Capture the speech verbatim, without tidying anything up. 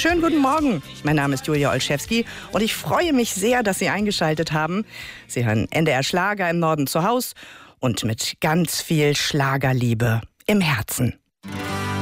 Schönen guten Morgen. Mein Name ist Julia Olszewski und ich freue mich sehr, dass Sie eingeschaltet haben. Sie hören N D R Schlager im Norden zu Haus und mit ganz viel Schlagerliebe im Herzen.